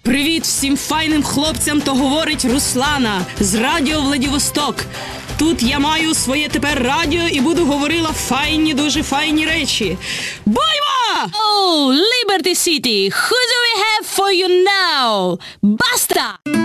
Привіт всім файним хлопцям, то говорить Руслана з Радіо Владивосток. Тут я маю своє тепер радіо і буду говорила файні, дуже файні речі. Боймо! Oh, Liberty City, who do we have for you now? Basta!